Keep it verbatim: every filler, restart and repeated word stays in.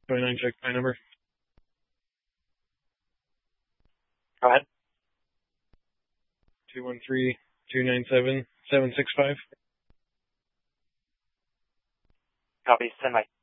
twenty-nine, check my number. Go ahead. two one three, two nine seven, seven six five. Copy. Send my.